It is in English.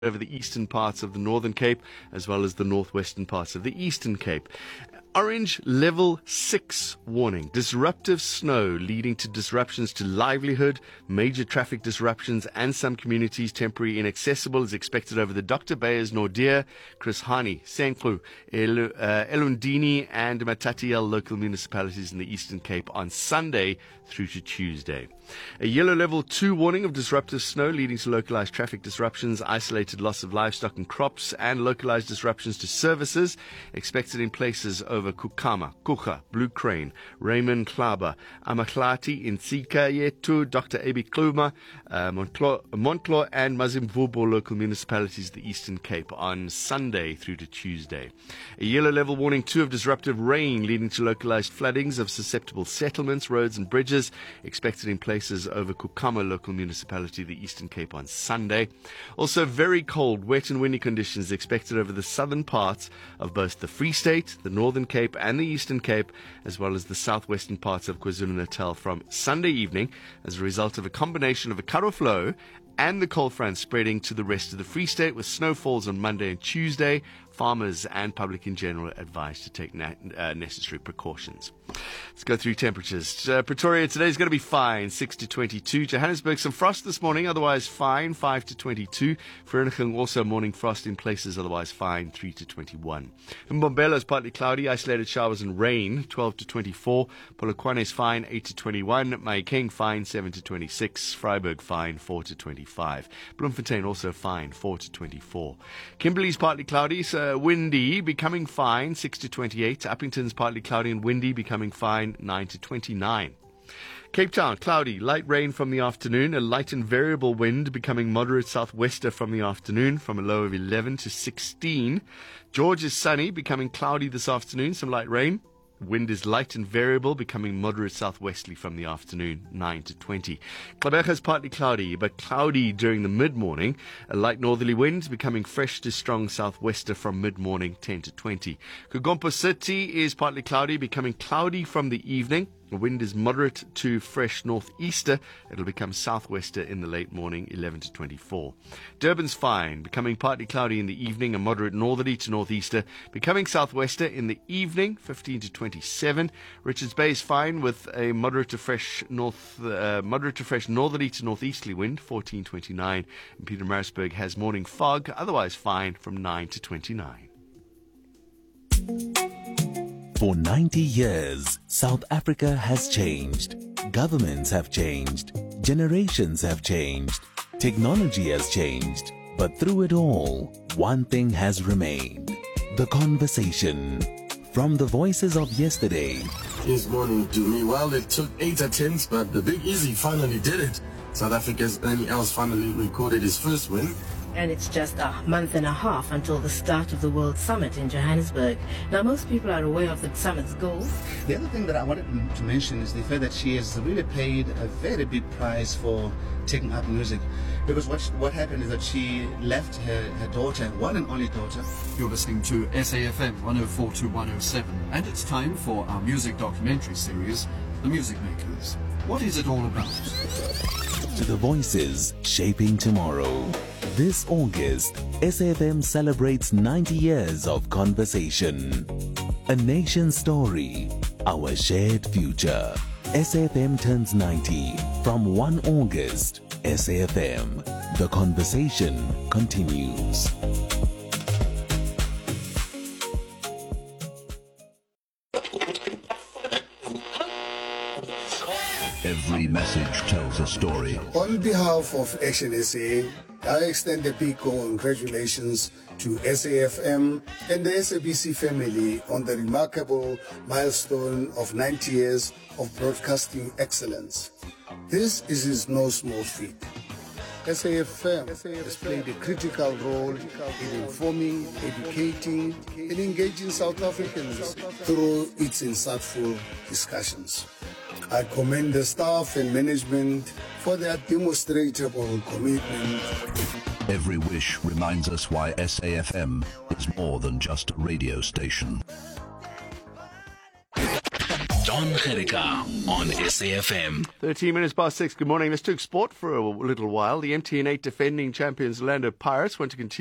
over the eastern parts of the Northern Cape as well as the northwestern parts of the Eastern Cape. Orange level 6 warning. Disruptive snow leading to disruptions to livelihood, major traffic disruptions, and some communities temporarily inaccessible is expected over the Dr. Beyers, Nordier, Chris Hani, Senqu, Elundini, and Matatiele local municipalities in the Eastern Cape on Sunday through to Tuesday. A yellow level 2 warning of disruptive snow leading to localized traffic disruptions, isolated loss of livestock and crops, and localized disruptions to services expected in places over Kukama, Kucha, Blue Crane, Raymond Klaba, Amaklati, Insika Yetu, Dr. Abi Kluma, Montclair, and Mazimvubo local municipalities of the Eastern Cape on Sunday through to Tuesday. A yellow level warning 2 of disruptive rain leading to localized floodings of susceptible settlements, roads, and bridges expected in places over Kukama local municipality of the Eastern Cape on Sunday. Also very cold, wet and windy conditions expected over the southern parts of both the Free State, the Northern Cape and the Eastern Cape, as well as the southwestern parts of KwaZulu-Natal from Sunday evening as a result of a combination of a cut-off low and the cold front spreading to the rest of the Free State with snowfalls on Monday and Tuesday. Farmers and public in general advised to take necessary precautions. Let's go through temperatures. Pretoria today is going to be fine, 6 to 22. Johannesburg, some frost this morning, otherwise fine, 5 to 22. Vereeniging also morning frost in places, otherwise fine, 3 to 21. Mbombela is partly cloudy, isolated showers and rain, 12 to 24. Polokwane is fine, 8 to 21. Mahikeng fine, 7 to 26. Vryburg fine, 4 to 25. Bloemfontein also fine, 4 to 24. Kimberley's partly cloudy, windy, becoming fine, 6 to 28. Uppington's partly cloudy and windy, becoming fine, 9 to 29. Cape Town, cloudy, light rain from the afternoon, a light and variable wind becoming moderate southwester from the afternoon from a low of 11 to 16. George is sunny, becoming cloudy this afternoon, some light rain. Wind is light and variable, becoming moderate southwesterly from the afternoon, 9 to 20. Gqeberha is partly cloudy, but cloudy during the mid-morning. A light northerly wind, becoming fresh to strong southwester from mid-morning, 10 to 20. Kagompo City is partly cloudy, becoming cloudy from the evening. The wind is moderate to fresh northeaster. It'll become southwester in the late morning, 11 to 24. Durban's fine, becoming partly cloudy in the evening, a moderate northerly to northeaster, becoming southwester in the evening, 15 to 27. Richards Bay is fine with a moderate to fresh northerly to northeasterly wind, 14 to 29. And Pietermaritzburg has morning fog, otherwise fine from 9 to 29. For 90 years, South Africa has changed. Governments have changed. Generations have changed. Technology has changed. But through it all, one thing has remained. The conversation. From the voices of yesterday. This morning to me, well, it took 8 attempts, but the Big Easy finally did it. South Africa's Ernie Els finally recorded his first win. And it's just a month and a half until the start of the World Summit in Johannesburg. Now, most people are aware of the summit's goals. The other thing that I wanted to mention is the fact that she has really paid a very big price for taking up music. Because what happened is that she left her daughter, one and only daughter. You're listening to SAFM 104 to 107, and it's time for our music documentary series, The Music Makers. What is it all about? To the voices shaping tomorrow. This August, SAFM celebrates 90 years of conversation. A nation story, our shared future. SAFM turns 90 from 1 August. SAFM, the conversation continues. Every message tells a story. On behalf of Action SA, I extend a big congratulations to SAFM and the SABC family on the remarkable milestone of 90 years of broadcasting excellence. This is no small feat. SAFM has played a critical role in informing, educating, and engaging South Africans through its insightful discussions. I commend the staff and management for their demonstrable commitment. Every wish reminds us why SAFM is more than just a radio station. Don Gerika on SAFM. 13 minutes past 6. Good morning. Let's talk sport for a little while. The MTN 8 defending champions Orlando Pirates want to continue